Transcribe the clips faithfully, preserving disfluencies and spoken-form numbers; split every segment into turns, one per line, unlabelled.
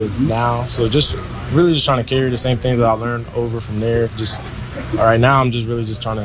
now. So just really just trying to carry the same things that I learned over from there. Just all right now, I'm just really just trying to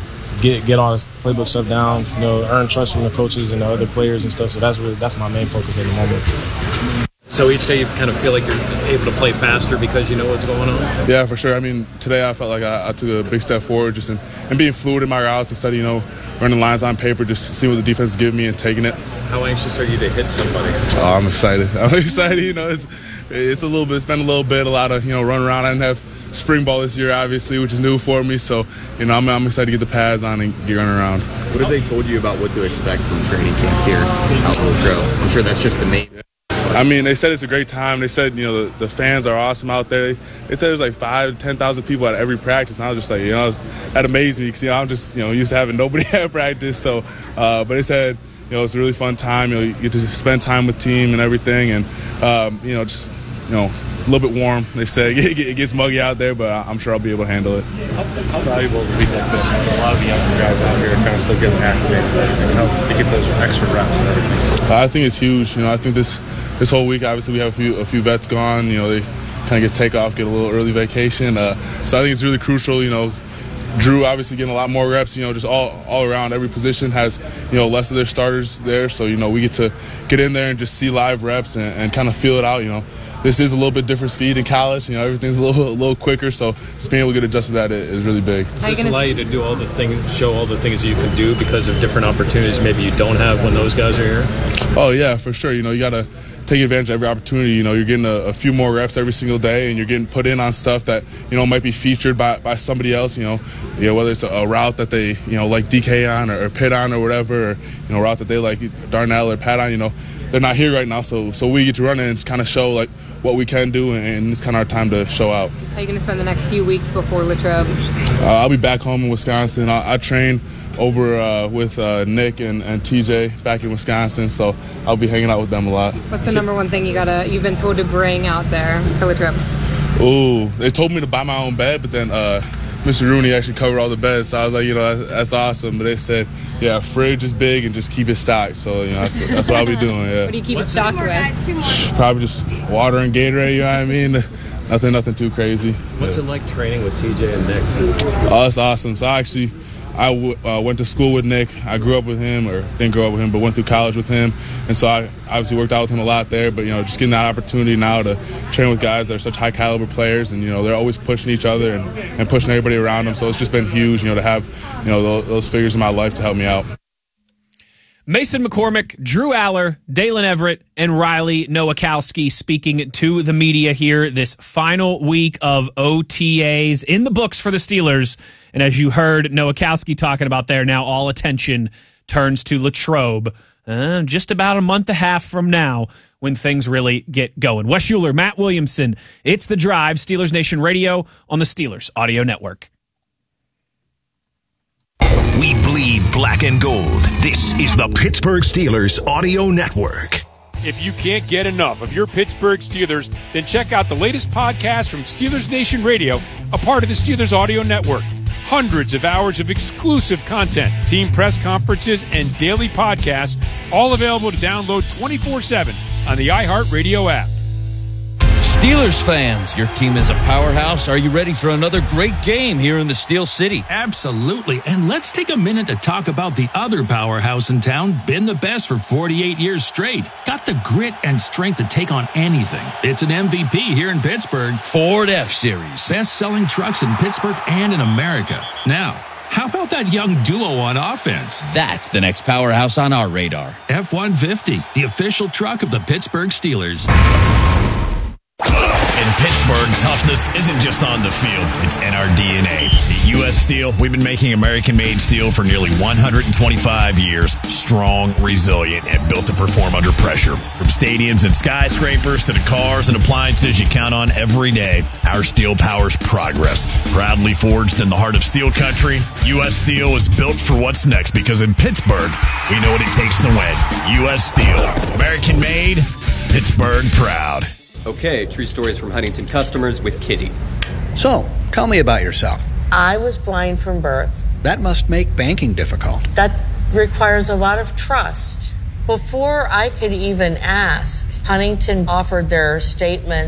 get get all this playbook stuff down. You know, earn trust from the coaches and the other players and stuff. So that's really that's my main focus at the moment.
So each day you kind of feel like you're able to play faster because you know what's going on?
Yeah, for sure. I mean, today I felt like I, I took a big step forward just in, in being fluid in my routes instead of, you know, running lines on paper, just seeing what the defense is giving me and taking it.
How anxious are you to hit somebody?
Oh, I'm excited. I'm excited. You know, it's it's a little bit, it's been a little bit, a lot of, you know, run around. I didn't have spring ball this year, obviously, which is new for me. So, you know, I'm, I'm excited to get the pads on and get running around.
What have they told you about what to expect from training camp here out in Latrobe? I'm sure that's just the main.
I mean, they said it's a great time. They said, you know, the, the fans are awesome out there. They said there's like five, ten thousand people at every practice. And I was just like, you know, that amazed me because, you know, I'm just, you know, used to having nobody at practice. So, uh, but they said, you know, it's a really fun time. You know, you get to spend time with team and everything. And, um, you know, just, you know, a little bit warm. They said it gets muggy out there, but I'm sure I'll be able to handle it.
How, how valuable is a week like this? There's a lot of the younger guys out here kind of still getting acclimated and help to get those extra reps and everything.
I think it's huge. You know, I think this this whole week, obviously, we have a few a few vets gone. You know, they kind of get takeoff, get a little early vacation. Uh, so I think it's really crucial. You know, Drew obviously getting a lot more reps. You know, just all all around, every position has, you know, less of their starters there. So, you know, we get to get in there and just see live reps and, and kind of feel it out. You know, this is a little bit different speed in college. You know, everything's a little a little quicker. So just being able to get adjusted to that is really big.
Does this allow you to do all the things, show all the things that you can do because of different opportunities maybe you don't have when those guys are here?
Oh, yeah, for sure. You know, you got to take advantage of every opportunity. You know, you're getting a, a few more reps every single day, and you're getting put in on stuff that, you know, might be featured by, by somebody else, you know, you know, whether it's a, a route that they, you know, like D K on or, or Pitt on or whatever, or, you know, route that they like Darnell or Pat on, you know, they're not here right now, so so we get to run in and kind of show, like, what we can do, and, and it's kind of our time to show out.
How are you going to spend the next few weeks before Latrobe?
Uh, I'll be back home in Wisconsin. I, I train over uh, with uh, Nick and, and T J back in Wisconsin, so I'll be hanging out with them a lot.
What's the number one thing you gotta you've been told to bring out there to Latrobe?
Ooh, they told me to buy my own bed, but then uh, Mister Rooney actually covered all the beds, so I was like, you know, that's, that's awesome. But they said, yeah, fridge is big and just keep it stocked. So, you know, that's, that's what I'll be doing. Yeah.
What do you keep What's it stocked with?
Probably just water and Gatorade. You know what I mean? Nothing, nothing too crazy.
What's yeah. it like training with T J and Nick?
Oh, it's awesome. So I actually. I w- uh, went to school with Nick. I grew up with him, or didn't grow up with him, but went through college with him. And so I obviously worked out with him a lot there. But, you know, just getting that opportunity now to train with guys that are such high-caliber players. And, you know, they're always pushing each other and, and pushing everybody around them. So it's just been huge, you know, to have, you know, those, those figures in my life to help me out.
Mason McCormick, Drew Aller, Dalen Everett, and Riley Nowakowski speaking to the media here this final week of O T As in the books for the Steelers. And as you heard Nowakowski talking about there, now all attention turns to Latrobe uh, just about a month and a half from now when things really get going. Wes Schuler, Matt Williamson, it's The Drive, Steelers Nation Radio on the Steelers Audio Network.
We bleed black and gold. This is the Pittsburgh Steelers Audio Network.
If you can't get enough of your Pittsburgh Steelers, then check out the latest podcast from Steelers Nation Radio, a part of the Steelers Audio Network. Hundreds of hours of exclusive content, team press conferences, and daily podcasts, all available to download twenty-four seven on the iHeartRadio app.
Steelers fans, your team is a powerhouse. Are you ready for another great game here in the Steel City?
Absolutely. And let's take a minute to talk about the other powerhouse in town, been the best for forty-eight years straight. Got the grit and strength to take on anything. It's an M V P here in Pittsburgh.
Ford F-Series.
Best-selling trucks in Pittsburgh and in America. Now, how about that young duo on offense?
That's the next powerhouse on our radar.
F one fifty, the official truck of the Pittsburgh Steelers.
In Pittsburgh, toughness isn't just on the field, it's in our D N A. At U S Steel, we've been making American-made steel for nearly one hundred twenty-five years. Strong, resilient, and built to perform under pressure. From stadiums and skyscrapers to the cars and appliances you count on every day, our steel powers progress. Proudly forged in the heart of steel country, U S Steel is built for what's next because in Pittsburgh, we know what it takes to win. U S Steel, American-made, Pittsburgh proud.
Okay, true stories from Huntington customers with Kitty.
So, tell me about yourself.
I was blind from birth.
That must make banking difficult.
That requires a lot of trust. Before I could even ask, Huntington offered their statement